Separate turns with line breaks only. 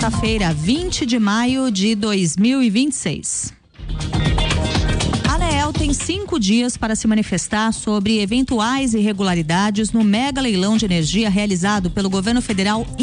quinta-feira, 20 de maio de 2026. A ANEEL tem 5 dias para se manifestar sobre eventuais irregularidades no mega leilão de energia realizado pelo governo federal